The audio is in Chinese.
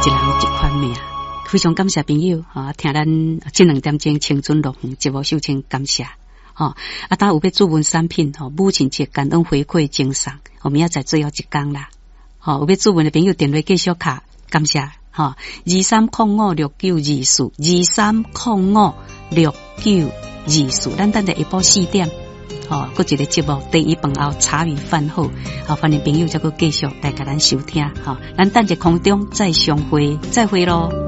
一人一款命。非常感谢朋友听咱这2点钟青春乐园节目，首先感谢当有要注文产品母亲节感恩回馈精送，我们要在最后一天啦有要注文的朋友电话继续卡，感谢23056924，23056924，咱等下下晡4点搁一个节目第一饭后茶余饭后欢迎朋友再搁继续来甲咱收听咱等下空中再相会，再会咯。